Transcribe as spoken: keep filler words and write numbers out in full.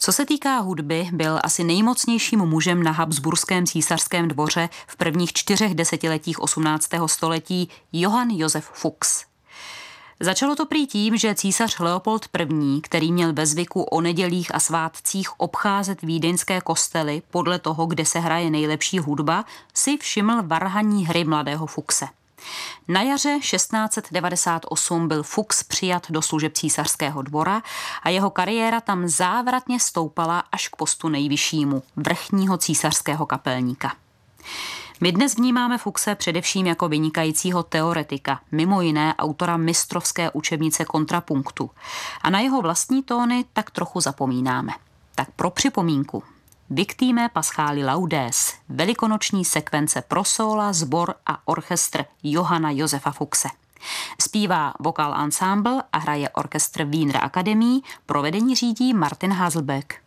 Co se týká hudby, byl asi nejmocnějším mužem na habsburském císařském dvoře v prvních čtyřech desetiletích osmnáctého století Johann Josef Fuchs. Začalo to prý tím, že císař Leopold I., který měl ve zvyku o nedělích a svátcích obcházet vídeňské kostely podle toho, kde se hraje nejlepší hudba, si všiml varhaní hry mladého Fuchse. Na jaře šestnáct set devadesát osm byl Fuchs přijat do služeb císařského dvora a jeho kariéra tam závratně stoupala až k postu nejvyššímu, vrchního císařského kapelníka. My dnes vnímáme Fuchse především jako vynikajícího teoretika, mimo jiné autora mistrovské učebnice kontrapunktu. A na jeho vlastní tóny tak trochu zapomínáme. Tak pro připomínku. Victime Paschali Laudes, velikonoční sekvence pro sóla, sbor a orchestr Johanna Josefa Fuchse. Zpívá vokál ensemble a hraje orchestr Wiener Akademie, provedení řídí Martin Haselbeck.